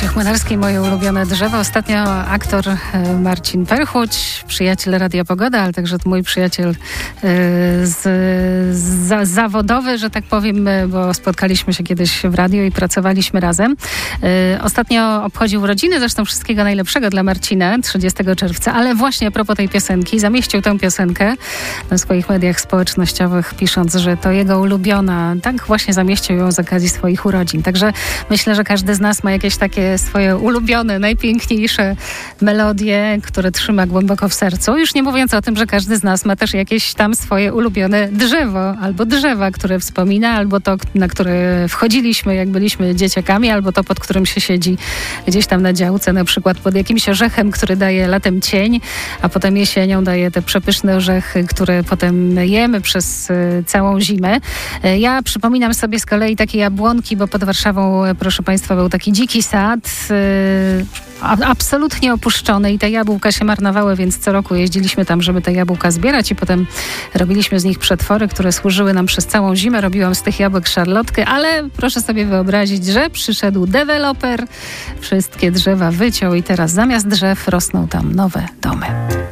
Wojciech Młynarski, moje ulubione drzewo. Ostatnio aktor Marcin Perchuć, przyjaciel Radia Pogoda, ale także mój przyjaciel zawodowy, że tak powiem, bo spotkaliśmy się kiedyś w radiu i pracowaliśmy razem. Ostatnio obchodził urodziny, zresztą wszystkiego najlepszego dla Marcina, 30 czerwca, ale właśnie a propos tej piosenki, zamieścił tę piosenkę na swoich mediach społecznościowych, pisząc, że to jego ulubiona. Tak właśnie zamieścił ją z okazji swoich urodzin. Także myślę, że każdy z nas ma jakieś takie swoje ulubione, najpiękniejsze melodie, które trzyma głęboko w sercu. Już nie mówiąc o tym, że każdy z nas ma też jakieś tam swoje ulubione drzewo albo drzewa, które wspomina, albo to, na które wchodziliśmy, jak byliśmy dzieciakami, albo to, pod którym się siedzi gdzieś tam na działce, na przykład pod jakimś orzechem, który daje latem cień, a potem jesienią daje te przepyszne orzechy, które potem jemy przez całą zimę. Ja przypominam sobie z kolei takie jabłonki, bo pod Warszawą, proszę Państwa, był taki dziki sad, absolutnie opuszczony i te jabłka się marnowały, więc co roku jeździliśmy tam, żeby te jabłka zbierać i potem robiliśmy z nich przetwory, które służyły nam przez całą zimę. Robiłam z tych jabłek szarlotkę, ale proszę sobie wyobrazić, że przyszedł deweloper, wszystkie drzewa wyciął i teraz zamiast drzew rosną tam nowe domy.